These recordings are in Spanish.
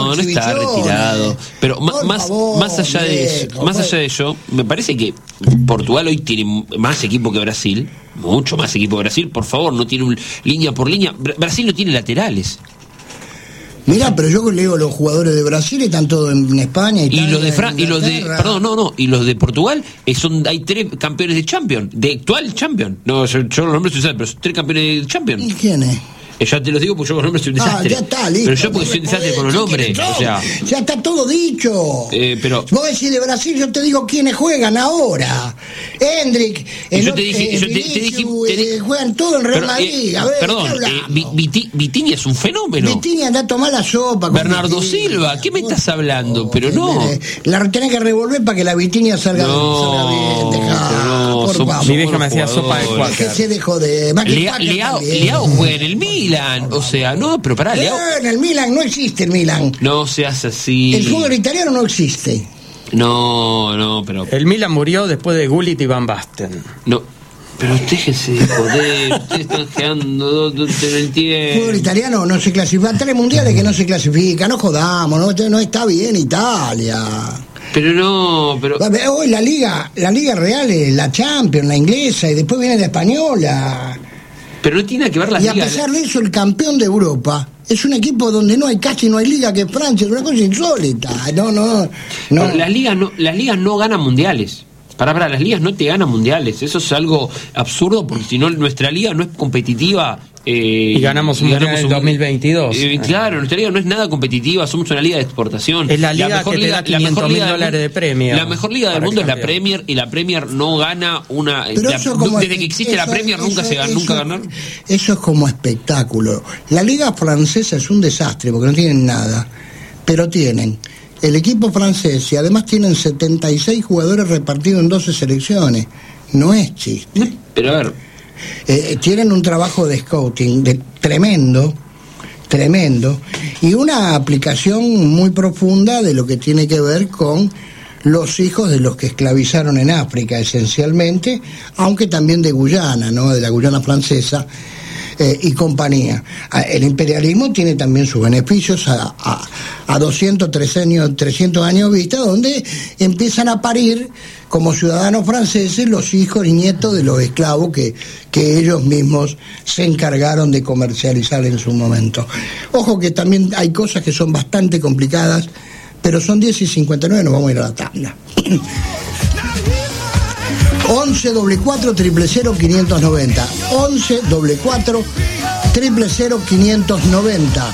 No está retirado. Pero más allá de eso, me parece que Portugal hoy tiene más equipo que Brasil, mucho más equipo que Brasil. Por favor, no tiene línea por línea. Brasil no tiene laterales. Mirá, pero yo leo los jugadores de Brasil están todos en España, Italia, y los de Portugal hay 3 campeones de Champions, de actual Champions. No, yo los nombres estoy pero son 3 campones de Champions. ¿Y quiénes? Ya te lo digo porque yo con los nombres soy un desastre. Ya está, listo. Pero yo porque soy un desastre con los nombres. O sea, ya está todo dicho. Pero vos decís de Brasil, yo te digo quiénes juegan ahora. Hendrik, yo te dije, juegan todo en Real Madrid. A ver, perdón, Vitinha es un fenómeno. Vitinha anda a tomar la sopa. Bernardo Silva, ¿qué me estás hablando? Pero no. La tenés que revolver para que la Vitinha salga bien. Dejá, por favor. Mi vieja me hacía sopa de cuaca. Que se dejó de... Leao juega en el Milan. O sea, no, pero pará, Leao. En el Milan no existe el Milan. No seas así. El fútbol italiano no existe. No, pero... El Milan murió después de Gullit y Van Basten. No, pero déjense de joder. Ustedes están quedando en el tiempo. El fútbol italiano no se clasifica. 3 mundiales que no se clasifica. No jodamos, no está bien Italia. Pero no, pero... Hoy la liga real es la Champions, la inglesa, y después viene la española. Pero no tiene que ver las ligas. Y a pesar de eso, el campeón de Europa es un equipo donde no hay liga, que es Francia, es una cosa insólita. No. Las ligas no ganan mundiales. Para, las ligas no te ganan mundiales. Eso es algo absurdo, porque si no, nuestra liga no es competitiva. Y ganamos un mundial en 2022. Claro, nuestra liga no es nada competitiva, somos una liga de exportación. Es la liga que te da $500.000 de premio. La mejor liga del mundo es la Premier, y la Premier no gana una... desde que existe la Premier nunca ganaron. Eso es como espectáculo. La liga francesa es un desastre, porque no tienen nada, pero tienen el equipo francés y además tienen 76 jugadores repartidos en 12 selecciones. No es chiste. Pero a ver... tienen un trabajo de scouting tremendo, y una aplicación muy profunda de lo que tiene que ver con los hijos de los que esclavizaron en África esencialmente, aunque también de Guyana, ¿no? De la Guyana francesa y compañía. El imperialismo tiene también sus beneficios a 200, 300 años vista, donde empiezan a parir como ciudadanos franceses los hijos y nietos de los esclavos que ellos mismos se encargaron de comercializar en su momento. Ojo que también hay cosas que son bastante complicadas, pero son 10:59, nos vamos a ir a la tanda. 11 44 000 590 11 44 000 590.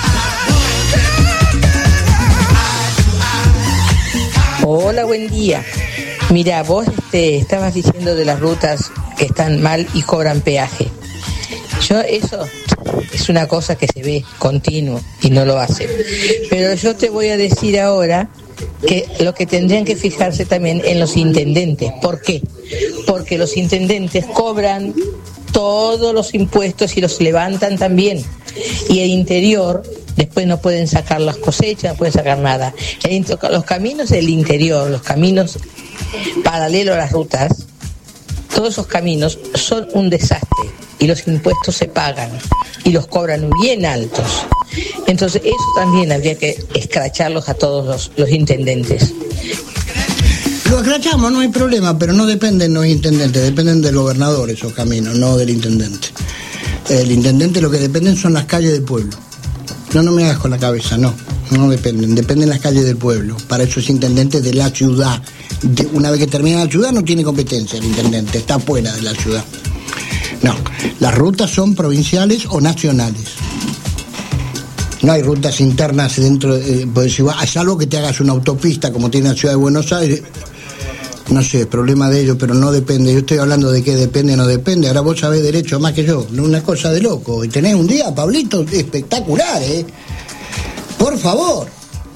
Hola, buen día. Mira, vos estabas diciendo de las rutas que están mal y cobran peaje. Eso es una cosa que se ve continuo y no lo hacen. Pero yo te voy a decir ahora que lo que tendrían que fijarse también en los intendentes. ¿Por qué? Porque los intendentes cobran todos los impuestos y los levantan también. Y el interior, después no pueden sacar las cosechas, no pueden sacar nada. Los caminos del interior, los caminos paralelos a las rutas, todos esos caminos son un desastre y los impuestos se pagan y los cobran bien altos. Entonces eso también habría que escracharlos a todos los intendentes. Lo escrachamos, no hay problema, pero no dependen los intendentes, dependen del gobernador esos caminos, no del intendente. El intendente lo que dependen son las calles del pueblo. No me hagas con la cabeza, no dependen las calles del pueblo. Para eso es intendente de la ciudad. Una vez que termina la ciudad no tiene competencia el intendente, está fuera de la ciudad. No, las rutas son provinciales o nacionales. No hay rutas internas dentro, salvo que te hagas una autopista como tiene la ciudad de Buenos Aires. No sé, el problema de ellos, pero no depende. Yo estoy hablando de qué depende o no depende. Ahora vos sabés derecho más que yo. Una cosa de loco. Y tenés un día, Pablito, espectacular, Por favor.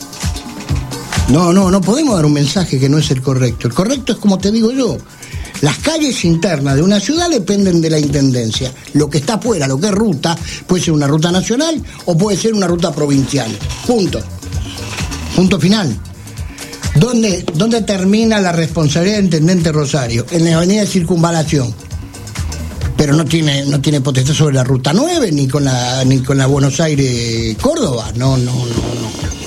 No podemos dar un mensaje que no es el correcto. El correcto es como te digo yo. Las calles internas de una ciudad dependen de la intendencia. Lo que está afuera, lo que es ruta, puede ser una ruta nacional o puede ser una ruta provincial. Punto final. ¿Dónde termina la responsabilidad del intendente Rosario? En la avenida de Circunvalación. Pero no tiene potestad sobre la ruta 9 ni con la Buenos Aires Córdoba. No.